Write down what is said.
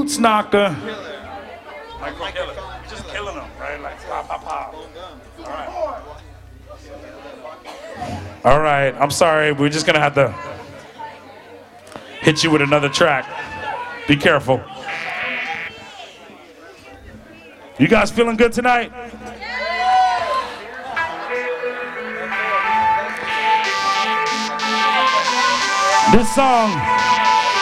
Boots knocker. Microphone killer. You're just killing them, right? Like pop, pop, pop. All right. All right. I'm sorry. We're just gonna have to hit you with another track. Be careful. You guys feeling good tonight? This song